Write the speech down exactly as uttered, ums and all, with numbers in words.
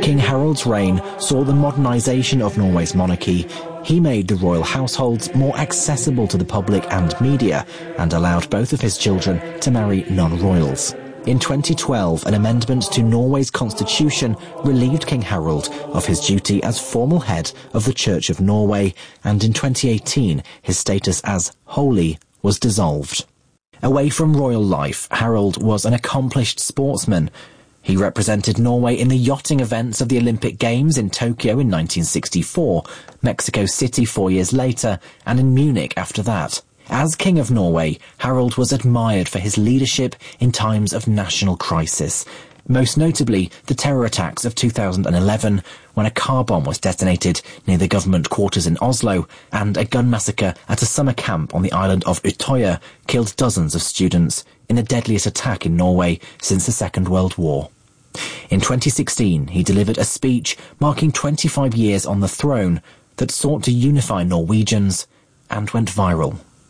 King Harald's reign saw the modernisation of Norway's monarchy. He made the royal households more accessible to the public and media, and allowed both of his children to marry non-royals. In twenty twelve, an amendment to Norway's constitution relieved King Harald of his duty as formal head of the Church of Norway, and in twenty eighteen, his status as holy was dissolved. Away from royal life, Harald was an accomplished sportsman. He represented Norway in the yachting events of the Olympic Games in Tokyo in nineteen sixty-four, Mexico City four years later, and in Munich after that. As King of Norway, Harald was admired for his leadership in times of national crisis, most notably the terror attacks of two thousand eleven, when a car bomb was detonated near the government quarters in Oslo, and a gun massacre at a summer camp on the island of Utøya killed dozens of students in the deadliest attack in Norway since the Second World War. In twenty sixteen, he delivered a speech marking twenty-five years on the throne that sought to unify Norwegians and went viral.